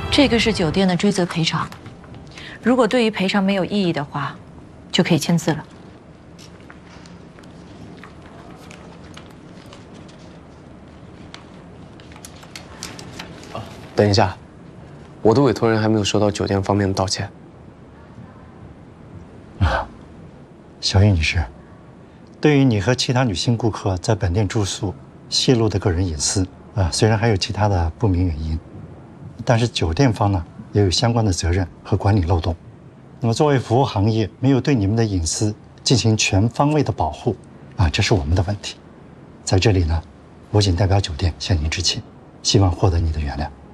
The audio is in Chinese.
这个是酒店的追责赔偿，如果对于赔偿没有异议的话，就可以签字了。 等一下，我的委托人还没有收到酒店方面的道歉。 小玉女士，对于你和其他女性顾客在本店住宿泄露的个人隐私虽然还有其他的不明原因，但是酒店方呢也有相关的责任和管理漏洞。那么作为服务行业，没有对你们的隐私进行全方位的保护这是我们的问题。在这里呢，我仅代表酒店向您致歉，希望获得你的原谅。